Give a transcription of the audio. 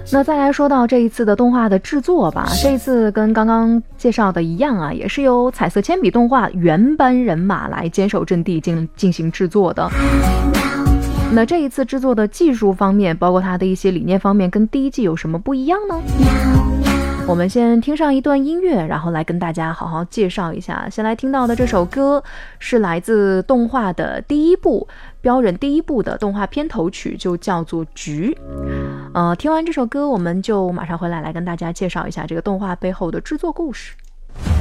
那再来说到这一次的动画的制作吧，这一次跟刚刚介绍的一样啊，也是由彩色铅笔动画原班人马来坚守阵地进行制作的。那这一次制作的技术方面，包括它的一些理念方面，跟第一季有什么不一样呢？我们先听上一段音乐，然后来跟大家好好介绍一下。先来听到的这首歌是来自动画的第一部标人第一部的动画片头曲，就叫做《菊》。听完这首歌，我们就马上回来跟大家介绍一下这个动画背后的制作故事。